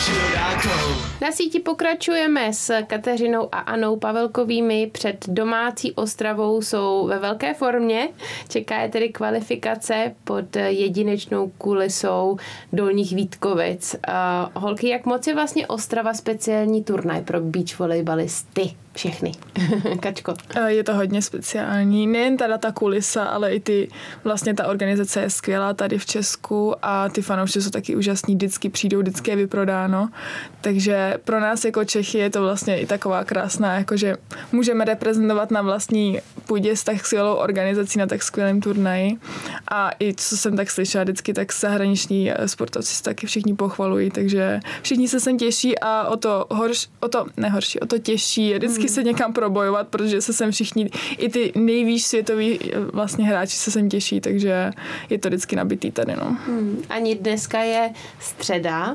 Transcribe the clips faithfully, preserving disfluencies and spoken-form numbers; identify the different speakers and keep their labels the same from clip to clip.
Speaker 1: Na síti pokračujeme s Kateřinou a Anou Pavelkovými. Před domácí Ostravou jsou ve velké formě. Čeká je tedy kvalifikace pod jedinečnou kulisou Dolních Vítkovic. Uh, holky, jak moc je vlastně Ostrava speciální turnaj pro beach volejbalisty? Všechny. Kačko.
Speaker 2: Je to hodně speciální. Nejen teda ta kulisa, ale i ty, vlastně ta organizace je skvělá tady v Česku a ty fanoušci jsou taky úžasní, vždycky přijdou, vždycky je vyprodáno. Takže pro nás jako Čechy je to vlastně i taková krásná, jakože můžeme reprezentovat na vlastní půdě s tak skvělou organizací na tak skvělém turnaji. A i co jsem tak slyšela vždycky, tak zahraniční sportovci se taky všichni pochvalují, takže všichni se sem těší a o to horší, o to nehorší, o to těžší je vždycky se někam probojovat, protože se sem všichni, i ty nejvýš světoví vlastně hráči se sem těší, takže je to vždycky nabitý tady, no.
Speaker 1: Hmm. Ani dneska je středa.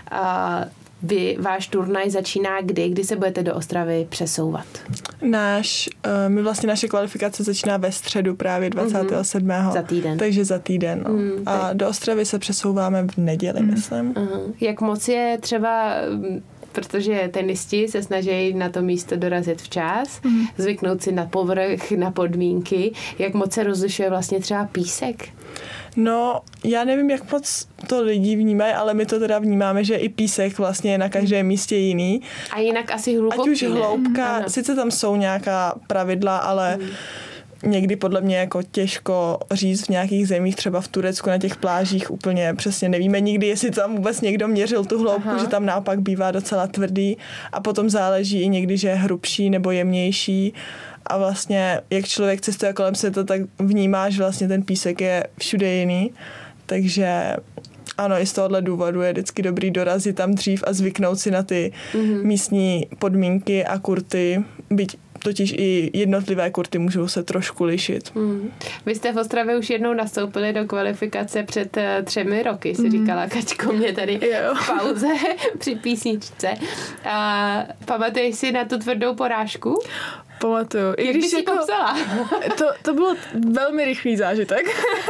Speaker 1: A vy, váš turnaj začíná kdy? Kdy se budete do Ostravy přesouvat?
Speaker 3: Náš, uh, my vlastně naše kvalifikace začíná ve středu právě dvacátého sedmého
Speaker 1: Za týden.
Speaker 3: Takže za týden. No. Mm, a do Ostravy se přesouváme v neděli, mm. myslím.
Speaker 1: Uh-huh. Jak moc je třeba... protože tenisti se snaží na to místo dorazit včas, mm. zvyknout si na povrch, na podmínky. Jak moc se rozlišuje vlastně třeba písek?
Speaker 3: No, já nevím, jak moc to lidi vnímají, ale my to teda vnímáme, že i písek vlastně je na každém místě jiný.
Speaker 1: A jinak asi hluboký,
Speaker 3: Ať už
Speaker 1: ne?
Speaker 3: hloubka,
Speaker 1: Mm.
Speaker 3: sice tam jsou nějaká pravidla, ale mm. někdy podle mě jako těžko říct v nějakých zemích, třeba v Turecku na těch plážích úplně přesně nevíme nikdy, jestli tam vůbec někdo měřil tu hloubku, Aha. že tam naopak bývá docela tvrdý a potom záleží i někdy, že je hrubší nebo jemnější a vlastně jak člověk cestuje kolem světa, tak vnímá, že vlastně ten písek je všude jiný, takže ano, i z tohohle důvodu je vždycky dobrý dorazit tam dřív a zvyknout si na ty mm-hmm. místní podmínky a kurty, byť totiž i jednotlivé kurty můžou se trošku lišit. Mm.
Speaker 1: Vy jste v Ostravě už jednou nastoupili do kvalifikace před uh, třemi roky, si mm. říkala Kačko mě tady
Speaker 2: jo.
Speaker 1: v pauze při písničce. Uh, pamatuješ si na tu tvrdou porážku?
Speaker 2: Pamatuju.
Speaker 1: Jak bys jako, popsala?
Speaker 2: To, to bylo velmi rychlý zážitek.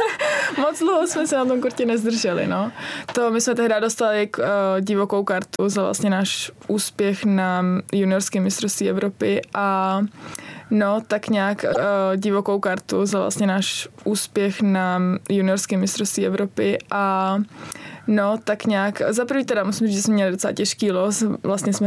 Speaker 2: Moc dlouho jsme se na tom kurtě nezdrželi, no. To my jsme tehdy dostali k, uh, divokou kartu za vlastně náš úspěch na juniorském mistrovství Evropy a no, tak nějak uh, divokou kartu za vlastně náš úspěch na juniorském mistrovství Evropy a no, tak nějak, za prvý teda musím říct, že jsme měli docela těžký los, vlastně jsme